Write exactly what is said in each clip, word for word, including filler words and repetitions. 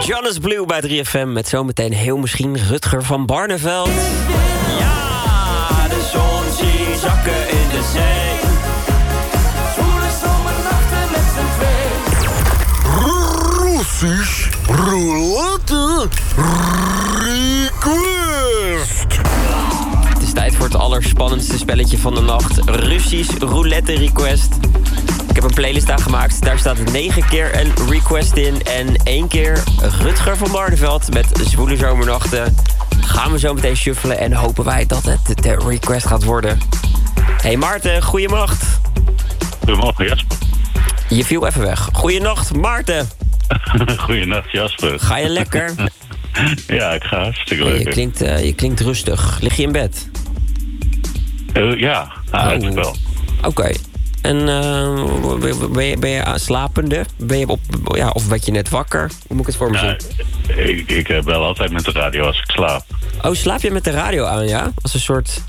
Jonas Blue bij drie F M met zometeen heel misschien Rutger van Barneveld. Ja, de zon zie zakken in de zee. Zwoele zomernachten met z'n twee. Russisch roulette request. Het is tijd voor het allerspannendste spelletje van de nacht. Russisch roulette request. Ik heb een playlist aangemaakt. Daar staat negen keer een request in. En één keer Rutger van Barneveld met Zwoele zomernachten. Gaan we zo meteen shuffelen en hopen wij dat het de request gaat worden. Hey Maarten, goeiemacht. Goedemorgen Jasper. Je viel even weg. Goeienacht Maarten. Goeienacht Jasper. Ga je lekker? Ja, ik ga hartstikke Je lekker. klinkt, uh, je klinkt rustig. Lig je in bed? Uh, ja, eigenlijk wel. Oké. Okay. En uh, ben, je, ben je slapende? Ben je op, ja, of werd je net wakker? Hoe moet ik het voor me Ja, zien? ik, ik heb wel altijd met de radio als ik slaap. Oh, slaap je met de radio aan, ja? Als een soort...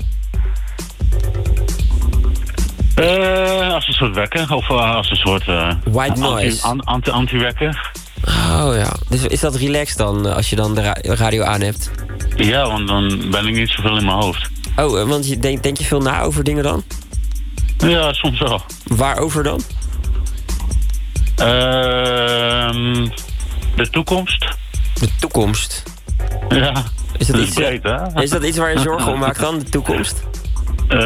Uh, als een soort wekker, of uh, als een soort... Uh, white noise. Anti, anti, anti-wekker. Oh ja. Dus is dat relaxed dan, als je dan de ra- radio aan hebt? Ja, want dan ben ik niet zoveel in mijn hoofd. Oh, want je denk, denk je veel na over dingen dan? Ja, soms wel. Waarover dan? Uh, de toekomst. De toekomst? Ja, is dat, dat iets, is breed, hè? Is dat iets waar je zorgen om maakt dan, de toekomst? Uh,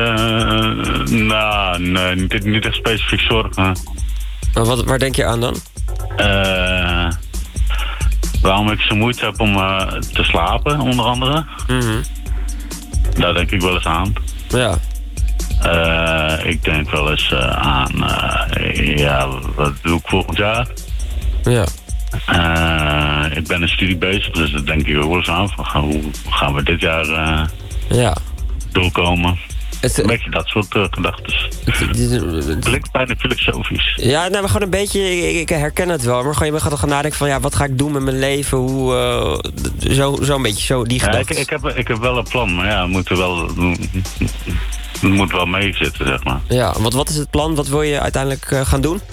nou, nee, niet, niet echt specifiek zorgen. Maar wat, waar denk je aan dan? Uh, waarom ik zo moeite heb om uh, te slapen, onder andere. Mm-hmm. Daar denk ik wel eens aan. Ja. Uh, ik denk wel eens uh, aan, uh, ja, wat doe ik volgend jaar? Ja. Uh, ik ben een studie bezig, dus daar denk ik ook wel eens aan. Van, hoe gaan we dit jaar uh, ja. doorkomen? Het, een beetje dat soort uh, gedachten. Het klinkt bijna filosofisch. Ja, nou, maar gewoon een beetje, ik, ik herken het wel. Maar gewoon, je gaat toch gaan nadenken van, ja, wat ga ik doen met mijn leven? Hoe, uh, zo, zo een beetje, zo die gedachten. Ja, ik, ik, heb, ik heb wel een plan, maar ja, we moeten wel... Het moet wel meezitten, zeg maar. Ja, wat, wat is het plan? Wat wil je uiteindelijk uh, gaan doen?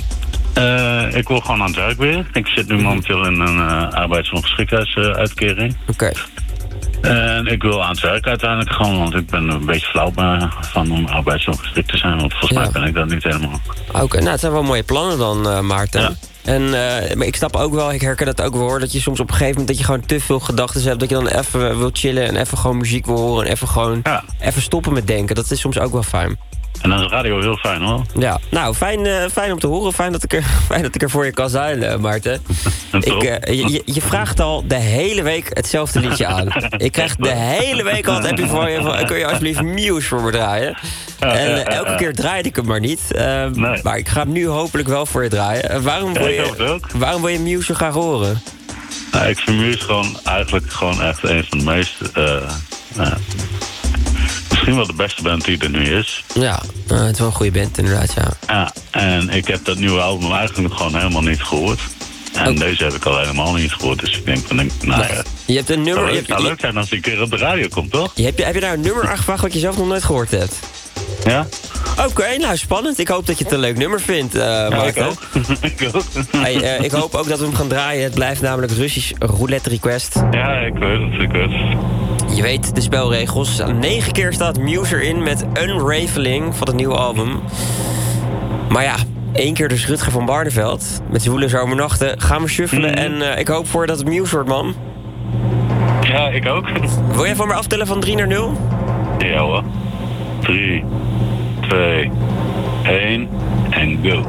Uh, ik wil gewoon aan het werk weer. Ik zit nu momenteel in een uh, arbeidsongeschiktheidsuitkering. Oké. Okay. En ik wil aan het werk uiteindelijk gewoon, want ik ben een beetje flauw van om arbeidsongeschikt te zijn. Want volgens ja. mij ben ik dat niet helemaal. Oké, okay, nou het zijn wel mooie plannen dan, uh, Maarten. Ja. En uh, maar ik snap ook wel, ik herken dat ook wel hoor, dat je soms op een gegeven moment dat je gewoon te veel gedachten hebt, dat je dan even wil chillen en even gewoon muziek wil horen en even gewoon ja. even stoppen met denken. Dat is soms ook wel fijn. En dan is de radio heel fijn hoor. Ja, nou fijn, uh, fijn om te horen. Fijn dat ik er, fijn dat ik er voor je kan zijn, uh, Maarten. ik, uh, je, je vraagt al de hele week hetzelfde liedje aan. Ik krijg de hele week al het appje voor je van, kun je alsjeblieft Muse voor me draaien? En uh, elke keer draaide ik hem maar niet. Uh, nee. Maar ik ga hem nu hopelijk wel voor je draaien. Uh, waarom, wil ja, je, waarom wil je Muse zo graag horen? Nou, ik vind Muse gewoon eigenlijk gewoon echt een van de meest... Uh, uh, misschien wel de beste band die er nu is. Ja, uh, het is wel een goede band inderdaad, ja. Ja, en ik heb dat nieuwe album eigenlijk gewoon helemaal niet gehoord. En ook. Deze heb ik al helemaal niet gehoord, dus ik denk van, nou nee. ja... Je hebt een nummer... Het zou leuk zijn als die een keer op de radio komt, toch? Je hebt, je, heb je daar een nummer aangevraagd wat je zelf nog nooit gehoord hebt? Ja. Oké, okay, nou spannend. Ik hoop dat je het een leuk nummer vindt, uh, ja, Maarten. ik ook. ik ook. Hey, uh, ik hoop ook dat we hem gaan draaien. Het blijft namelijk Russisch roulette request. Ja, ik weet het, ik weet het. Je weet de spelregels. Negen keer staat Muse erin met Unraveling van het nieuwe album. Maar ja, één keer dus Rutger van Barneveld met Zwoele zomernachten. Gaan we shuffelen mm. en uh, ik hoop voor dat het Muse wordt, man. Ja, ik ook. Wil jij van me aftellen van drie naar nul? Ja hoor. drie, twee, één en go.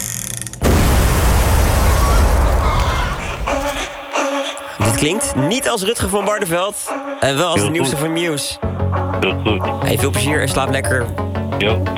Dit klinkt niet als Rutger van Barneveld en wel als Heel de nieuwste goed. van Muse. Heel goed. Hey, veel plezier en slaap lekker. Jo.